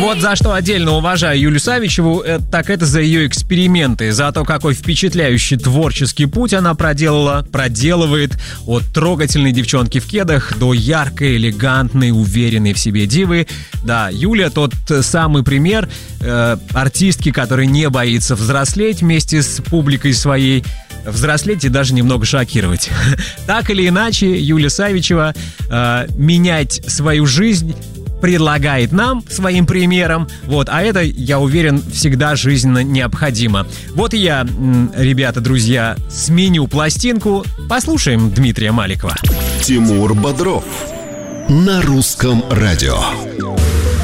Вот за что отдельно уважаю Юлю Савичеву, так это за ее эксперименты, за то, какой впечатляющий творческий путь она проделывает от трогательной девчонки в кедах до яркой, элегантной, уверенной в себе дивы. Да, Юля тот самый пример артистки, которая не боится взрослеть вместе с публикой своей, взрослеть и даже немного шокировать. Так или иначе, Юля Савичева менять свою жизнь предлагает нам своим примером, вот, а это, я уверен, всегда жизненно необходимо. Вот и я, ребята, друзья, сменю пластинку, послушаем Дмитрия Маликова. Тимур Бодров на Русском радио.